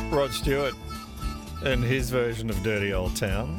Rod Stewart and his version of Dirty Old Town.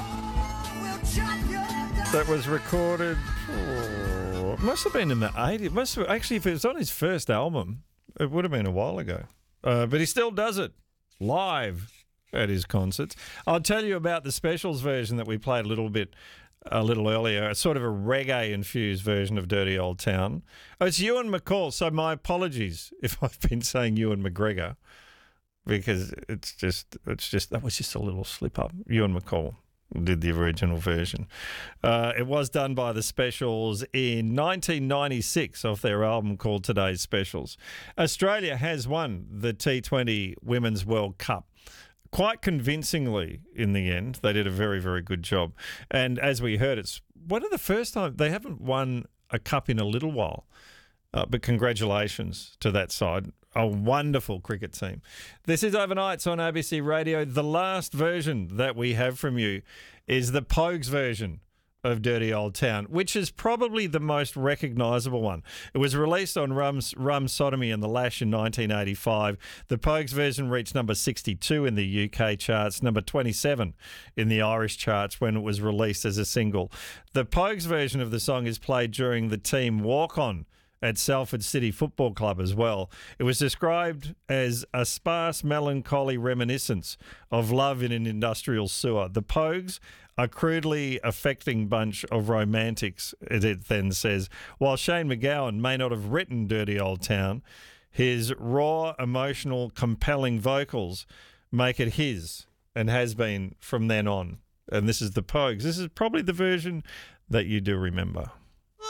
That was recorded, it must have been in the 80s. Actually, if it was on his first album, it would have been a while ago. But he still does it live at his concerts. I'll tell you about the Specials version that we played a little earlier. It's sort of a reggae-infused version of Dirty Old Town. Oh, it's Ewan McCall, so my apologies if I've been saying Ewan McGregor, because it's just that was just a little slip-up. Ewan McCall did the original version. It was done by the Specials in 1996 off their album called Today's Specials. Australia has won the T20 Women's World Cup quite convincingly in the end. They did a very, very good job. And as we heard, it's one of the first time they haven't won a cup in a little while. But congratulations to that side. A wonderful cricket team. This is Overnights on ABC Radio. The last version that we have from you is the Pogues version of Dirty Old Town, which is probably the most recognisable one. It was released on Rum Sodomy and the Lash in 1985. The Pogues version reached number 62 in the UK charts, number 27 in the Irish charts when it was released as a single. The Pogues version of the song is played during the team walk-on at Salford City Football Club as well. It was described as a sparse, melancholy reminiscence of love in an industrial sewer. The Pogues, a crudely affecting bunch of romantics, it then says. While Shane MacGowan may not have written Dirty Old Town, his raw, emotional, compelling vocals make it his and has been from then on. And this is the Pogues. This is probably the version that you do remember.